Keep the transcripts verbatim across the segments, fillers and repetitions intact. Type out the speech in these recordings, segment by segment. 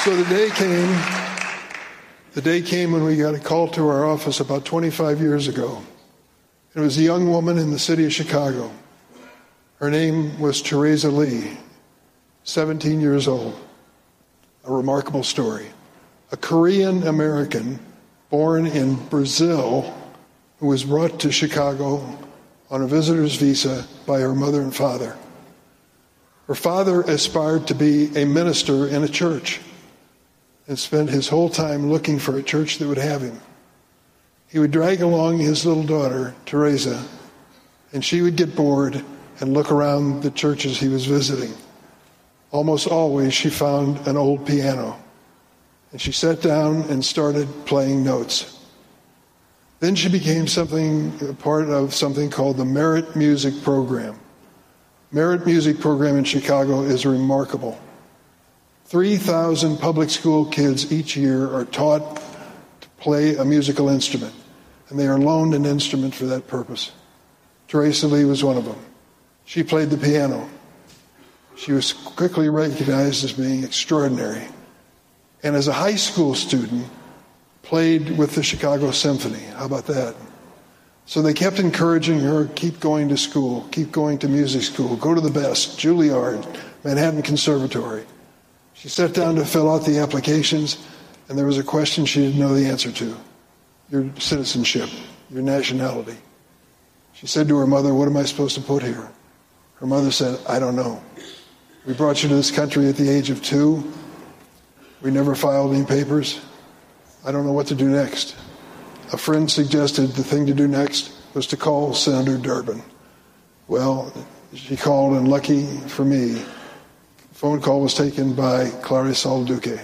So the day came, the day came when we got a call to our office about twenty-five years ago. It was a young woman in the city of Chicago. Her name was Teresa Lee, seventeen years old. A remarkable story. A Korean American born in Brazil who was brought to Chicago on a visitor's visa by her mother and father. Her father aspired to be a minister in a church and spent his whole time looking for a church that would have him. He would drag along his little daughter, Teresa, and she would get bored and look around the churches he was visiting. Almost always she found an old piano, and she sat down and started playing notes. Then she became something, a part of something called the Merit Music Program. Merit Music Program in Chicago is remarkable. three thousand public school kids each year are taught to play a musical instrument, and they are loaned an instrument for that purpose. Teresa Lee was one of them. She played the piano. She was quickly recognized as being extraordinary. And as a high school student, played with the Chicago Symphony. How about that? So they kept encouraging her, keep going to school, keep going to music school, go to the best, Juilliard, Manhattan Conservatory. She sat down to fill out the applications, and there was a question she didn't know the answer to. Your citizenship, your nationality. She said to her mother, what am I supposed to put here? Her mother said, I don't know. We brought you to this country at the age of two. We never filed any papers. I don't know what to do next. A friend suggested the thing to do next was to call Senator Durbin. Well, she called, and lucky for me, phone call was taken by Clarisol Duque.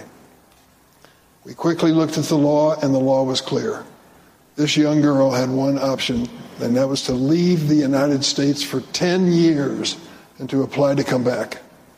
We quickly looked at the law, and the law was clear. This young girl had one option, and that was to leave the United States for ten years and to apply to come back.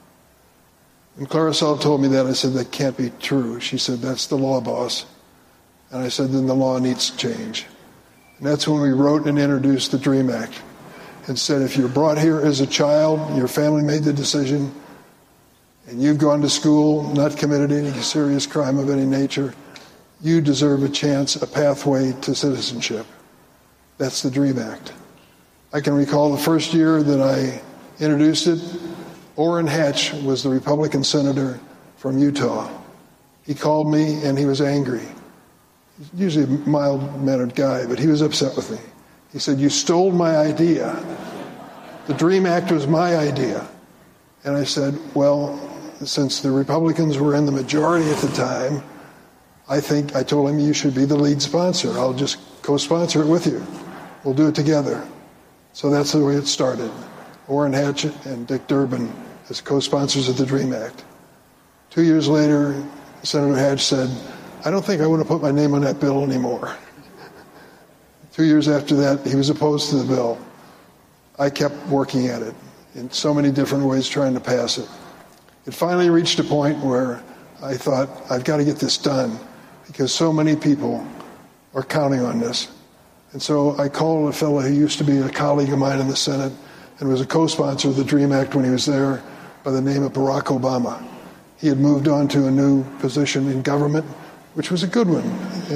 When Clarisol told me that, I said, that can't be true. She said, that's the law, boss. And I said, then the law needs to change. And that's when we wrote and introduced the DREAM Act and said, if you're brought here as a child, your family made the decision, and you've gone to school, not committed any serious crime of any nature, you deserve a chance, a pathway to citizenship. That's the DREAM Act. I can recall the first year that I introduced it, Orrin Hatch was the Republican senator from Utah. He called me, and he was angry. He's usually a mild-mannered guy, but he was upset with me. He said, you stole my idea. The DREAM Act was my idea. And I said, well, since the Republicans were in the majority at the time, I think I told him you should be the lead sponsor. I'll just co-sponsor it with you. We'll do it together. So that's the way it started. Orrin Hatch and Dick Durbin as co-sponsors of the DREAM Act. Two years later, Senator Hatch said, I don't think I want to put my name on that bill anymore. Two years after that, he was opposed to the bill. I kept working at it in so many different ways, trying to pass it. It finally reached a point where I thought, I've got to get this done because so many people are counting on this. And so I called a fellow who used to be a colleague of mine in the Senate and was a co-sponsor of the DREAM Act when he was there, by the name of Barack Obama. He had moved on to a new position in government, which was a good one.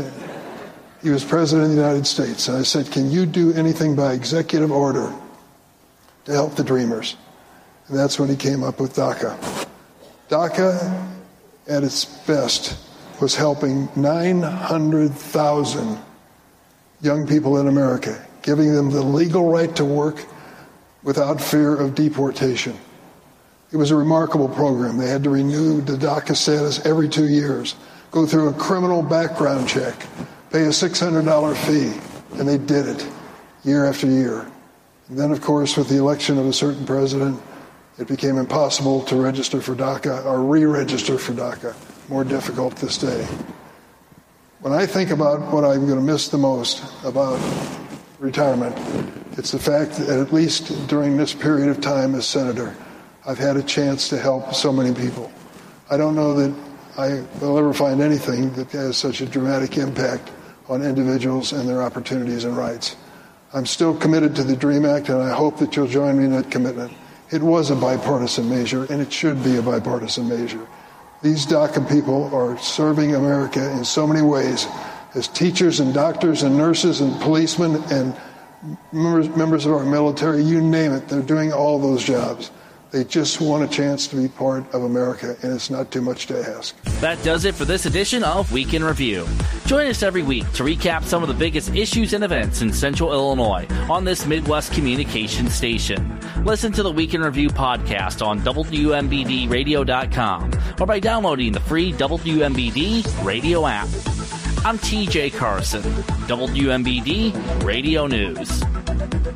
He was president of the United States. And I said, can you do anything by executive order to help the Dreamers? And that's when he came up with DACA. DACA, at its best, was helping nine hundred thousand young people in America, giving them the legal right to work without fear of deportation. It was a remarkable program. They had to renew the DACA status every two years, go through a criminal background check, pay a six hundred dollars fee, and they did it year after year. And then, of course, with the election of a certain president, it became impossible to register for DACA or re-register for DACA. More difficult this day. When I think about what I'm going to miss the most about retirement, it's the fact that at least during this period of time as senator, I've had a chance to help so many people. I don't know that I will ever find anything that has such a dramatic impact on individuals and their opportunities and rights. I'm still committed to the DREAM Act, and I hope that you'll join me in that commitment. It was a bipartisan measure, and it should be a bipartisan measure. These DACA people are serving America in so many ways, as teachers and doctors and nurses and policemen and members, members of our military, you name it, they're doing all those jobs. They just want a chance to be part of America, and it's not too much to ask. That does it for this edition of Week in Review. Join us every week to recap some of the biggest issues and events in Central Illinois on this Midwest communication station. Listen to the Week in Review podcast on W M B D radio dot com or by downloading the free W M B D radio app. I'm T J Carson, W M B D Radio News.